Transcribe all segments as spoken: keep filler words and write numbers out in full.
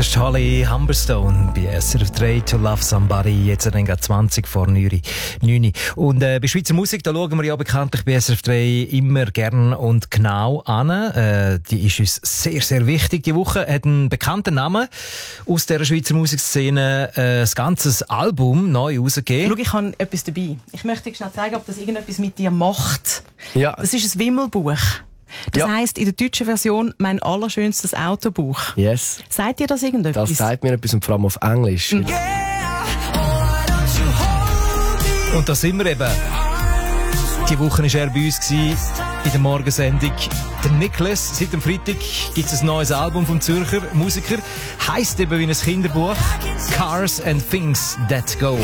Das ist Holly Humberstone bei S R F drei «To Love Somebody». Jetzt dann gerade zwanzig vor neun. Und äh, bei Schweizer Musik, da schauen wir ja bekanntlich bei S R F drei immer gern und genau an. Äh, die ist uns sehr, sehr wichtig. Die Woche hat einen bekannten Namen aus der Schweizer Musikszene äh, das ganze Album neu rausgegeben. Schau, ich habe etwas dabei. Ich möchte dir schnell zeigen, ob das irgendetwas mit dir macht. Ja. Das ist ein Wimmelbuch. Das Ja. heisst in der deutschen Version «Mein allerschönstes Autobuch». Yes. Sagt dir das irgendetwas? Das sagt mir etwas und vor allem auf Englisch. Mhm. Und da sind wir eben. Die Woche war er bei uns gewesen, in der Morgensendung. Der Nicholas, seit dem Freitag gibt es ein neues Album vom Zürcher Musiker. Heisst eben wie ein Kinderbuch «Cars and Things That Go».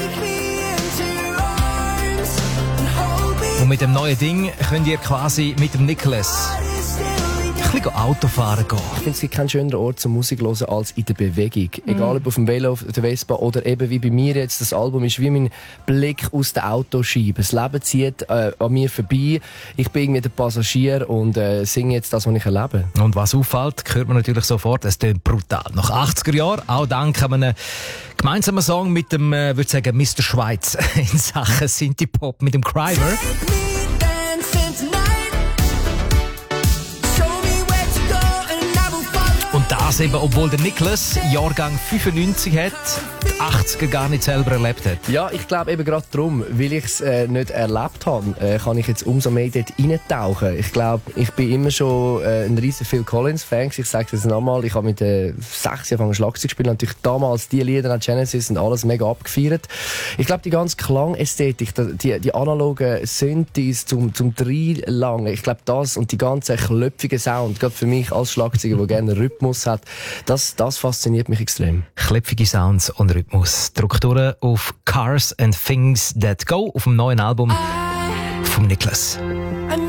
Und mit dem neuen Ding könnt ihr quasi mit dem Nicholas ein bisschen Autofahren gehen. Ich finde, es gibt keinen schöneren Ort zum Musik hören als in der Bewegung. Mm. Egal ob auf dem Velo, auf der Vespa oder eben wie bei mir jetzt. Das Album ist wie mein Blick aus der Autoscheibe. Das Leben zieht äh, an mir vorbei. Ich bin irgendwie der Passagier und äh, singe jetzt das, was ich erlebe. Und was auffällt, hört man natürlich sofort, es klingt brutal. Nach achtziger Jahren, auch dank einem gemeinsamen Song mit dem, äh, würde ich sagen, Mister Schweiz in Sachen Synthie-Pop mit dem Cryver. Und das eben, obwohl der Nicholas Jahrgang fünfundneunzig hat, die achtziger gar nicht selber erlebt hat. Ja, ich glaube eben gerade darum, weil ich es äh, nicht erlebt habe, äh, kann ich jetzt umso mehr dort reintauchen. Ich glaube, ich bin immer schon äh, ein riesen Phil Collins-Fan. Ich sage das nochmal, ich habe mit äh, sechs Jahren Schlagzeug gespielt, natürlich damals die Lieder an Genesis und alles mega abgefeiert. Ich glaube, die ganze Klangästhetik, die, die analogen Synthes zum, zum Dreilangen, ich glaube das und die ganze klöpfige Sound, gerade für mich als Schlagzeuger, der gerne Rhythmus hat, das, das fasziniert mich extrem. Klepfige Sounds und Rhythmus. Druck durch auf «Cars and Things That Go» auf dem neuen Album von Nicholas.